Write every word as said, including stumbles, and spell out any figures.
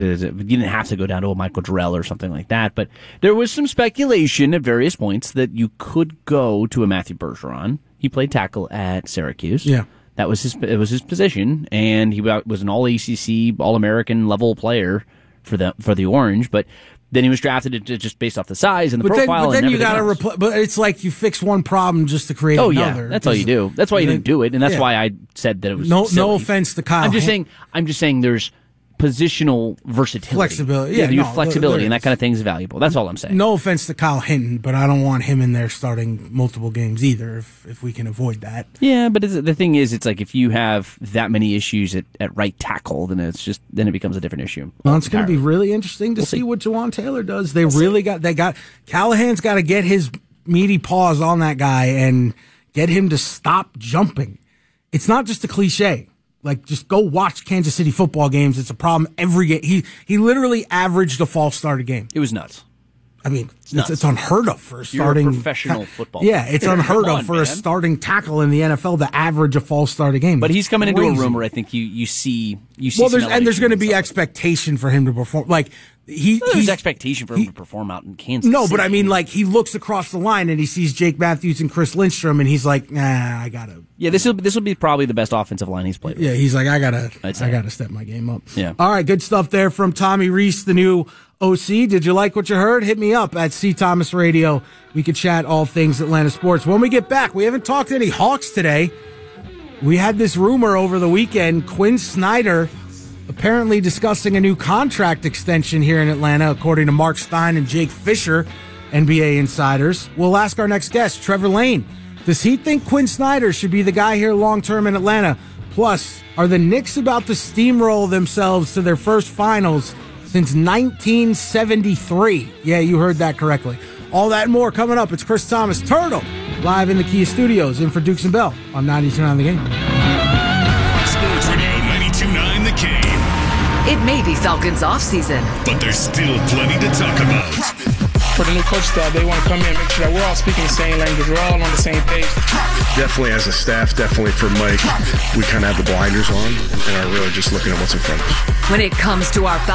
You didn't have to go down to a Michael Jarrell or something like that, but there was some speculation at various points that you could go to a Matthew Bergeron. He played tackle at Syracuse. Yeah. That was his it was his position, and he was an all A C C, all-American level player for the for the Orange, but then he was drafted to, just based off the size and the but profile. Then, but then and you got to repl- replace. But it's like you fix one problem just to create oh, another. yeah, that's all you do. That's why you didn't do it, and that's yeah. why I said that it was no. silly. No offense to Kyle. I'm just Han- saying. I'm just saying. There's positional versatility, flexibility. Yeah, your no, flexibility, there and that is. kind of thing is valuable. That's all I'm saying. No offense to Kyle Hinton, but I don't want him in there starting multiple games either. If if we can avoid that. Yeah, but it's, the thing is, it's like if you have that many issues at, at right tackle, then it's just then it becomes a different issue. Well, it's going to be really interesting to We'll see, see. what Jawan Taylor does. They really got they got Callahan's got to get his meaty paws on that guy and get him to stop jumping. It's not just a cliche. Like, just go watch Kansas City football games. It's a problem every game. He he literally averaged a false start a game. It was nuts. I mean, it's, nuts. it's unheard of for a You're starting a professional football. Yeah, it's unheard Come of on, for man. a starting tackle in the N F L to average a false start a game. But That's he's coming into a crazy. room where I think you you see you see. Well, some there's and there's elevation going to and be stuff. expectation for him to perform. Like he, There's he's expectation for him he- to perform out in Kansas. No, but City. I mean, like, he looks across the line and he sees Jake Matthews and Chris Lindstrom, and he's like, nah, I gotta. yeah, this will this will be probably the best offensive line he's played with. Yeah, he's like, I gotta, I'd say. I gotta step my game up. Yeah. All right, good stuff there from Tommy Reese, the new O C. Did you like what you heard? Hit me up at C Thomas Radio. We could chat all things Atlanta sports. When we get back, we haven't talked any Hawks today. We had this rumor over the weekend. Quinn Snyder apparently discussing a new contract extension here in Atlanta, according to Mark Stein and Jake Fisher, N B A insiders. We'll ask our next guest, Trevor Lane. Does he think Quinn Snyder should be the guy here long-term in Atlanta? Plus, are the Knicks about to steamroll themselves to their first finals since nineteen seventy-three? Yeah, you heard that correctly. All that and more coming up. It's Chris Thomas, Turtle, live in the Kia Studios, in for Dukes and Bell on ninety-two point nine The Game. Sports Radio ninety-two point nine The Game. It may be Falcons off-season. But there's still plenty to talk about. For the new coach staff, they want to come in and make sure that we're all speaking the same language. We're all on the same page. Definitely as a staff, definitely for Mike, we kind of have the blinders on and are really just looking at what's in front of us. When it comes to our